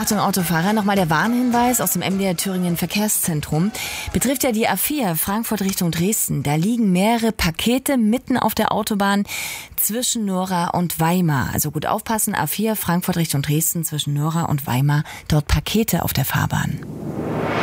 Achtung Autofahrer, nochmal der Warnhinweis aus dem MDR Thüringen Verkehrszentrum. Betrifft ja die A4 Frankfurt Richtung Dresden. Da liegen mehrere Pakete mitten auf der Autobahn zwischen Nora und Weimar. Also gut aufpassen, A4 Frankfurt Richtung Dresden zwischen Nora und Weimar. Dort Pakete auf der Fahrbahn.